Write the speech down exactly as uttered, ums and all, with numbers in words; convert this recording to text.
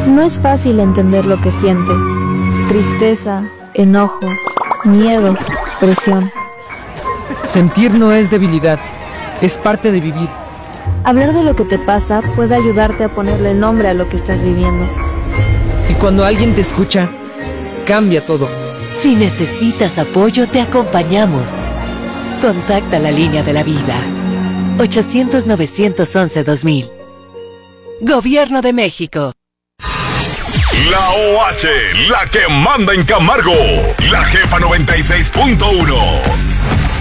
No es fácil entender lo que sientes. Tristeza, enojo, miedo, presión. Sentir no es debilidad, es parte de vivir. Hablar de lo que te pasa puede ayudarte a ponerle nombre a lo que estás viviendo. Y cuando alguien te escucha, cambia todo. Si necesitas apoyo, te acompañamos. Contacta la línea de la vida. ochocientos, novecientos once, dos mil. Gobierno de México. La O H, la que manda en Camargo. La Jefa noventa y seis punto uno.